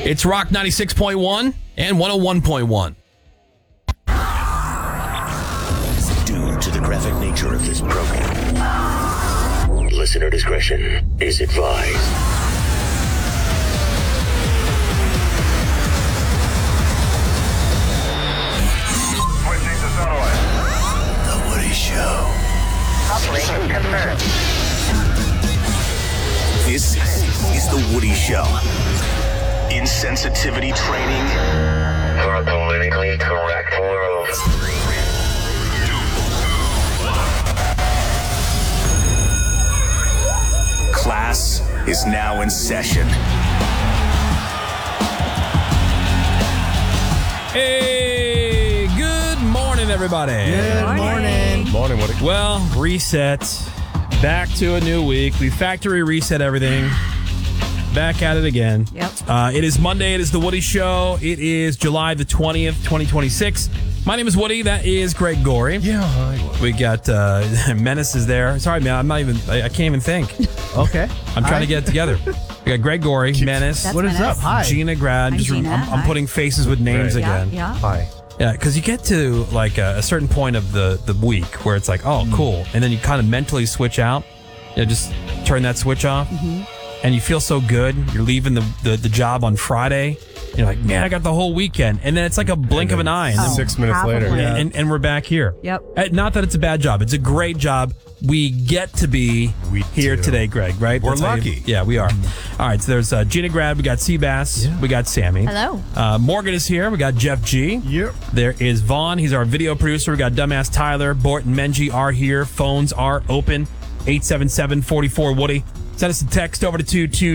It's Rock 96.1 and 101.1. Due to the graphic nature of this program, listener discretion is advised. Switching to satellite. The Woody Show. Uplink confirmed. This is The Woody Show. Insensitivity training For a politically correct world. class is now in session. Hey, good morning, everybody. Good morning. Morning, Woody. Well, reset. Back to a new week. We factory reset everything. Back at it again. Yep. It is Monday. It is The Woody Show. It is July the 20th, 2026. My name is Woody. That is Greg Gorey. Yeah, hi. We got Menace is there. Sorry, man. I can't even think. Okay. I'm trying to get it together. We got Greg Gorey, Menace, That's What is Menace. up? Hi. Gina Grad. I'm Gina. I'm Hi. putting faces with names Right. again. Yeah. Hi. Yeah, because you get to like a certain point of the week where it's like, oh, cool. And then you kind of mentally switch out. You know, just turn that switch off. And you feel so good. You're leaving the job on Friday. You're like, man, I got the whole weekend. And then it's like a blink of an eye. And, then, 6 minutes half a later. blink. Yeah. and we're back here. Yep. Not that it's a bad job. It's a great job. We get to be We here do. today, Greg, right? We're That's how you- lucky. Yeah, we are. All right, so there's Gina Grad. We got Seabass. Yeah. We got Sammy. Hello. Morgan is here. We got Jeff G. Yep. There is Vaughn. He's our video producer. We got Dumbass Tyler. Bort and Menji are here. Phones are open. 877-44-WOODY. Send us a text over to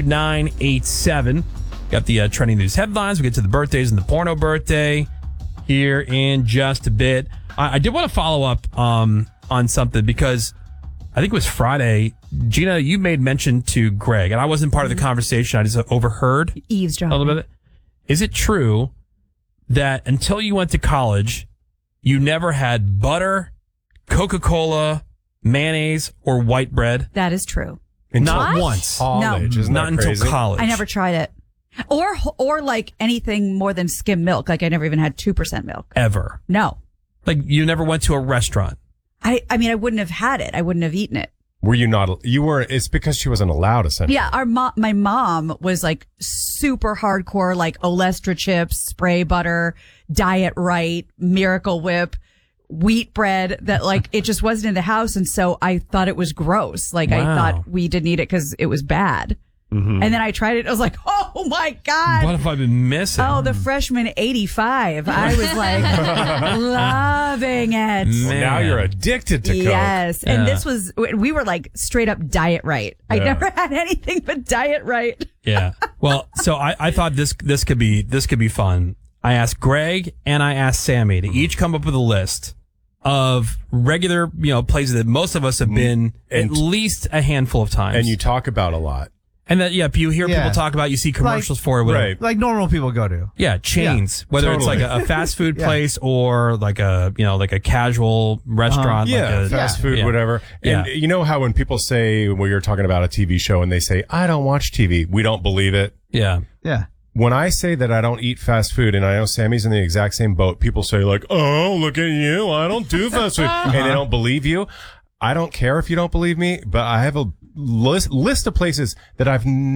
22987. Got the trending news headlines. We get to the birthdays and the porno birthday here in just a bit. I did want to follow up on something because I think it was Friday. Gina, you made mention to Greg, and I wasn't part of the conversation. I just overheard a Eavesdropping. little bit. Is it true that until you went to college, you never had butter, Coca-Cola, mayonnaise, or white bread? That is true. Not What? once. College, No. isn't Not that until crazy? college. I never tried it. Or like anything more than skim milk. Like I never even had 2% milk. Ever. No. Like you never went to a restaurant. I mean, I wouldn't have had it. I wouldn't have eaten it. Were you not? You were. It's because she wasn't allowed, essentially. Yeah, my mom was like super hardcore, like Olestra chips, spray butter, Diet Right, Miracle Whip, wheat bread. That like it just wasn't in the house, and so I thought it was gross. Like I Wow. thought we didn't eat it because it was bad. And then I tried it. I was like, oh my god. What have I been missing? Oh, the freshman 85. I was like loving it. Man. Well, now you're addicted to Coke. Yes. And Yeah. this was, we were like straight up Diet Right. I Yeah. never had anything but Diet Right. Yeah. Well, so I thought this could be fun. I asked Greg and I asked Sammy to each come up with a list of regular, places that most of us have been at least a handful of times. And you talk about a lot. And that, you hear Yeah. people talk about, you see commercials for it. Whatever. Right. Like normal people go to. Yeah, chains. Whether totally. it's like a fast food Yeah. place or like a casual restaurant. Yeah, like fast food, yeah. whatever. And Yeah. you know how when people say, well, you're talking about a TV show and they say, I don't watch TV, we don't believe it. Yeah. Yeah. When I say that I don't eat fast food, and I know Sammy's in the exact same boat, people say like, oh, look at you, I don't do fast food. And they don't believe you. I don't care if you don't believe me, but I have a list of places that I've